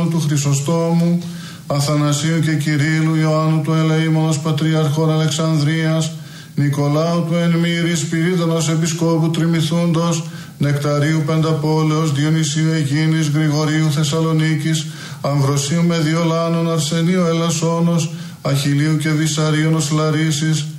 Παύλου του Χρυσοστόμου, Αθανασίου και Κυρίλλου, Ιωάννου του Ελεήμονος Πατριαρχών Αλεξανδρίας, Νικολάου του Ενμύρη, Σπυρίδωνος Επισκόπου Τριμηθούντος, Νεκταρίου Πενταπόλεως, Διονυσίου Αιγίνης, Γρηγορίου Θεσσαλονίκης, Αμβροσίου Μεδιολάνων, Αρσενίου Ελασσόνος, Αχιλίου και Βυσαρίωνος Λαρίσης,